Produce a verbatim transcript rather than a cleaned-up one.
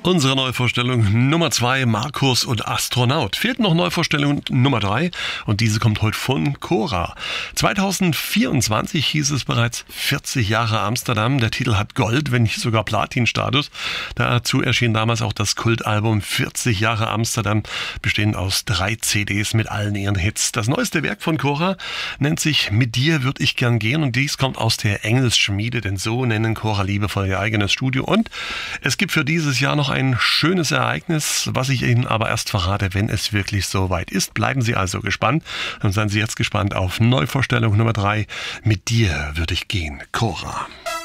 Unsere Neuvorstellung Nummer zwei, Markus und Astronaut. Fehlt noch Neuvorstellung Nummer drei und diese kommt heute von Cora. zwanzig vierundzwanzig hieß es bereits vierzig Jahre Amsterdam. Der Titel hat Gold, wenn nicht sogar Platin-Status. Dazu erschien damals auch das Kultalbum vierzig Jahre Amsterdam, bestehend aus drei C Ds mit allen ihren Hits. Das neueste Werk von Cora nennt sich Mit dir würd ich gern gehen und dies kommt aus der Engelsschmiede, denn so nennen Cora liebevoll ihr eigenes Studio. Und es gibt für dieses Jahr noch ein schönes Ereignis, was ich Ihnen aber erst verrate, wenn es wirklich soweit ist. Bleiben Sie also gespannt und seien Sie jetzt gespannt auf Neuvorstellung Nummer drei. Mit dir würde ich gehen, Cora.